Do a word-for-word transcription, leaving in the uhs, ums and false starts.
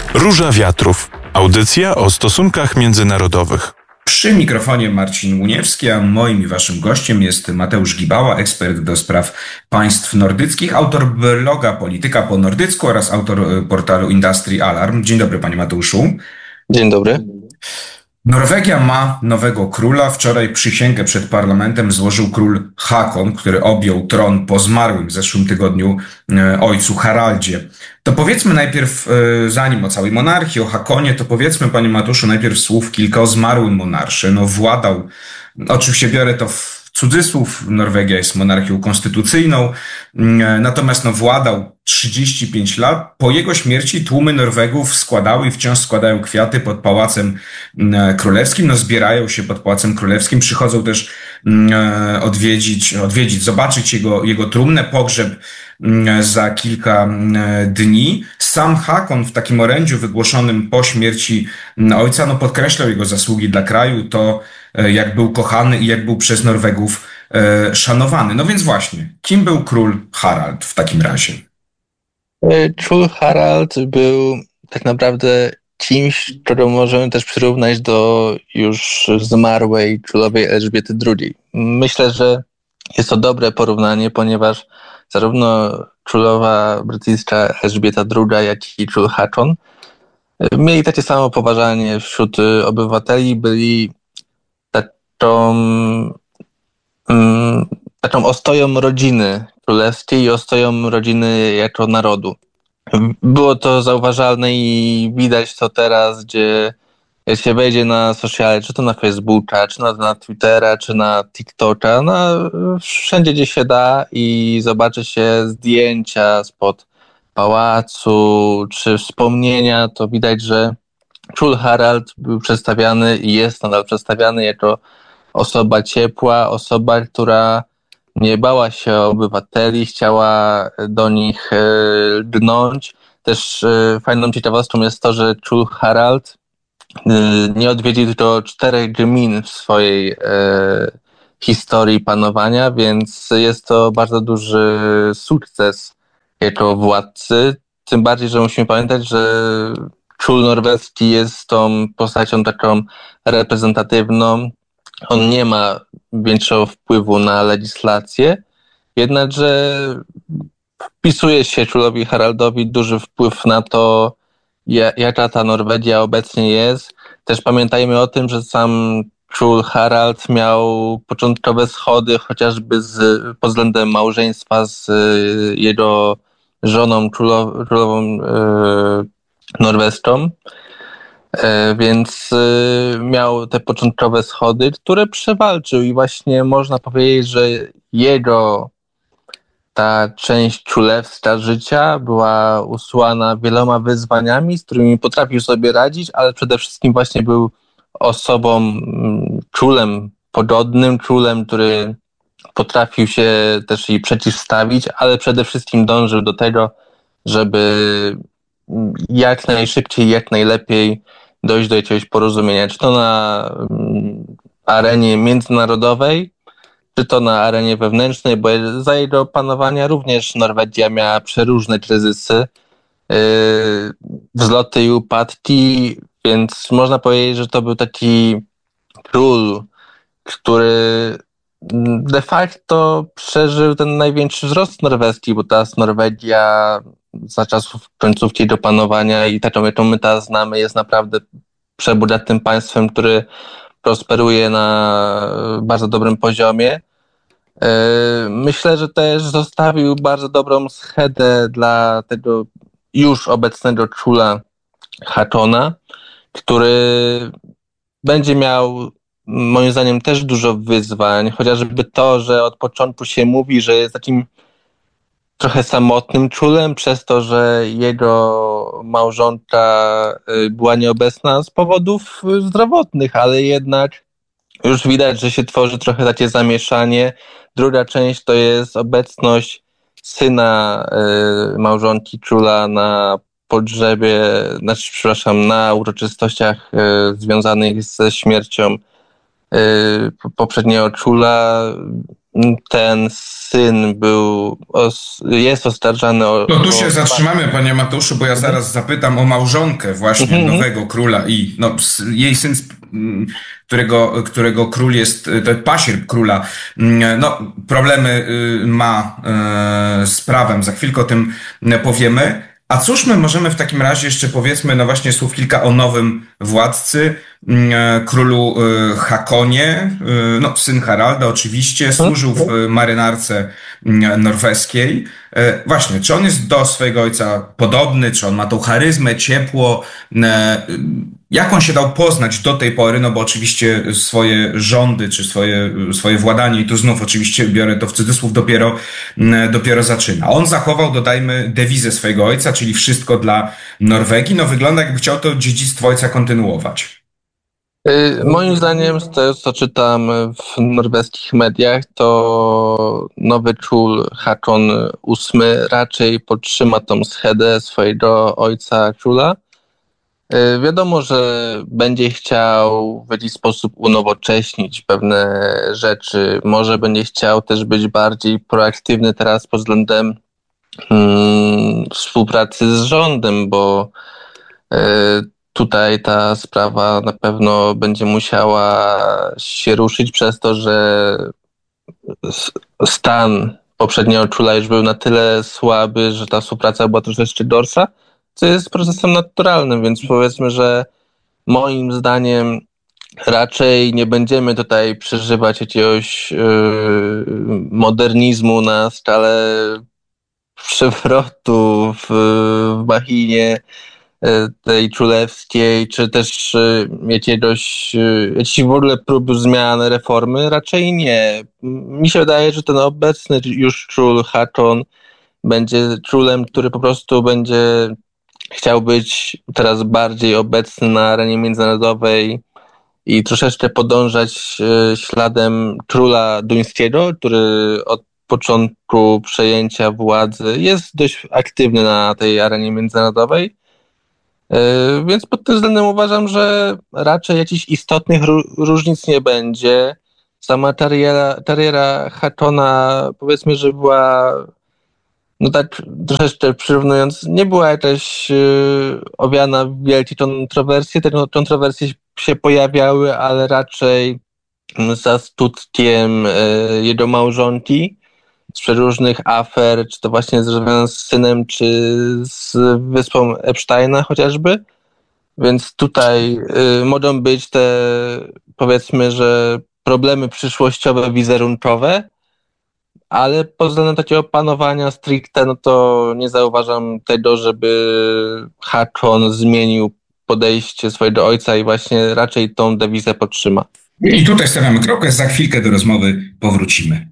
Róża Wiatrów. Audycja o stosunkach międzynarodowych. Przy mikrofonie Marcin Muniewski, a moim i waszym gościem jest Mateusz Gibała, ekspert do spraw państw nordyckich, autor bloga Polityka po nordycku oraz autor portalu Industry Alarm. Dzień dobry, panie Mateuszu. Dzień dobry. Norwegia ma nowego króla. Wczoraj przysięgę przed parlamentem złożył król Haakon, który objął tron po zmarłym w zeszłym tygodniu ojcu Haraldzie. To powiedzmy najpierw, zanim o całej monarchii, o Haakonie, to powiedzmy, panie Mateuszu, najpierw słów kilka o zmarłym monarsze. No władał, oczywiście biorę to w cudzysłów, Norwegia jest monarchią konstytucyjną, natomiast no władał trzydzieści pięć lat. Po jego śmierci tłumy Norwegów składały i wciąż składają kwiaty pod Pałacem Królewskim, no zbierają się pod Pałacem Królewskim, przychodzą też odwiedzić, odwiedzić, zobaczyć jego, jego trumnę, pogrzeb za kilka dni. Sam Haakon w takim orędziu wygłoszonym po śmierci ojca, no podkreślał jego zasługi dla kraju, to jak był kochany i jak był przez Norwegów szanowany. No więc właśnie, kim był król Harald w takim razie? Król Harald był tak naprawdę kimś, którego możemy też przyrównać do już zmarłej królowej Elżbiety drugiej. Myślę, że jest to dobre porównanie, ponieważ zarówno królowa brytyjska Elżbieta druga, jak i król Haakon mieli takie samo poważanie wśród obywateli, byli taką, um, taką ostoją rodziny królewskiej i ostoją rodziny jako narodu. Było to zauważalne i widać to teraz, gdzie jak się wejdzie na sociale, czy to na Facebooka, czy na, na Twittera, czy na TikToka, no, wszędzie gdzie się da i zobaczy się zdjęcia spod pałacu, czy wspomnienia, to widać, że król Harald był przedstawiany i jest nadal przedstawiany jako osoba ciepła, osoba, która nie bała się obywateli, chciała do nich lgnąć. Też fajną ciekawostką jest to, że król Harald nie odwiedził tylko czterech gmin w swojej historii panowania, więc jest to bardzo duży sukces jako władcy. Tym bardziej, że musimy pamiętać, że król norweski jest tą postacią taką reprezentatywną. On nie ma większego wpływu na legislację, jednakże wpisuje się królowi Haraldowi duży wpływ na to, jaka ta Norwegia obecnie jest. Też pamiętajmy o tym, że sam król Harald miał początkowe schody chociażby z, pod względem małżeństwa z jego żoną królow, królową e, norweską. Więc miał te początkowe schody, które przewalczył i właśnie można powiedzieć, że jego ta część królewska życia była usłana wieloma wyzwaniami, z którymi potrafił sobie radzić, ale przede wszystkim właśnie był osobą, królem pogodnym, królem, który potrafił się też jej przeciwstawić, ale przede wszystkim dążył do tego, żeby jak najszybciej, jak najlepiej dojść do jakiegoś porozumienia, czy to na arenie międzynarodowej, czy to na arenie wewnętrznej, bo za jego panowania również Norwegia miała przeróżne kryzysy, yy, wzloty i upadki, więc można powiedzieć, że to był taki król, który de facto przeżył ten największy wzrost norweski, bo teraz Norwegia za czasów końcówki do panowania i taką, jaką my teraz znamy, jest naprawdę przebogatym państwem, który prosperuje na bardzo dobrym poziomie. Myślę, że też zostawił bardzo dobrą schedę dla tego już obecnego króla Haakona, który będzie miał moim zdaniem też dużo wyzwań, chociażby to, że od początku się mówi, że jest takim trochę samotnym królem, przez to, że jego małżonka była nieobecna z powodów zdrowotnych, ale jednak już widać, że się tworzy trochę takie zamieszanie. Druga część to jest obecność syna małżonki króla na pogrzebie, znaczy, przepraszam, na uroczystościach związanych ze śmiercią poprzedniego króla. ten syn był, os, jest oskarżany o... No tu się o... zatrzymamy, panie Mateuszu, bo ja zaraz zapytam o małżonkę właśnie Mhm. nowego króla i no, jej syn, którego, którego król jest, to pasierb króla, no problemy ma z prawem, za chwilkę o tym powiemy. A cóż my możemy w takim razie jeszcze powiedzmy, no właśnie słów kilka o nowym władcy, królu Hakonie, no syn Haralda oczywiście, służył w marynarce norweskiej. Właśnie, czy on jest do swojego ojca podobny, czy on ma tą charyzmę, ciepło, jak on się dał poznać do tej pory, no bo oczywiście swoje rządy, czy swoje, swoje władanie, i tu znów oczywiście biorę to w cudzysłów, dopiero, dopiero zaczyna. On zachował, dodajmy, dewizę swojego ojca, czyli wszystko dla Norwegii. No wygląda, jakby chciał to dziedzictwo ojca kontynuować. Moim zdaniem, z tego co czytam w norweskich mediach, to nowy król Hakon ósmy raczej podtrzyma tą schedę swojego ojca króla. Wiadomo, że będzie chciał w jakiś sposób unowocześnić pewne rzeczy. Może będzie chciał też być bardziej proaktywny teraz pod względem hmm, współpracy z rządem, bo y, tutaj ta sprawa na pewno będzie musiała się ruszyć przez to, że stan poprzedniego króla już był na tyle słaby, że ta współpraca była troszeczkę gorsza, co jest procesem naturalnym, więc powiedzmy, że moim zdaniem raczej nie będziemy tutaj przeżywać jakiegoś yy, modernizmu na skalę przewrotu w, w machinie tej królewskiej, czy też jakiegoś, jakieś w ogóle prób zmian, reformy, raczej nie. Mi się wydaje, że ten obecny już król Hakon będzie królem, który po prostu będzie chciał być teraz bardziej obecny na arenie międzynarodowej i troszeczkę podążać śladem króla duńskiego, który od początku przejęcia władzy jest dość aktywny na tej arenie międzynarodowej. Więc pod tym względem uważam, że raczej jakichś istotnych różnic nie będzie. Sama kariera, kariera Hakona, powiedzmy, że była, no tak troszeczkę przyrównując, nie była jakaś yy, owiana w wielkie kontrowersje. Te kontrowersje się pojawiały, ale raczej za skutkiem yy, jego małżonki, z przeróżnych afer, czy to właśnie związane z synem, czy z wyspą Epsteina chociażby. Więc tutaj y, mogą być te, powiedzmy, że problemy przyszłościowe, wizerunkowe, ale pod względem takiego panowania stricte, no to nie zauważam tego, żeby Hakon zmienił podejście swojego ojca i właśnie raczej tą dewizę podtrzyma. I tutaj stawiamy kropkę, za chwilkę do rozmowy powrócimy.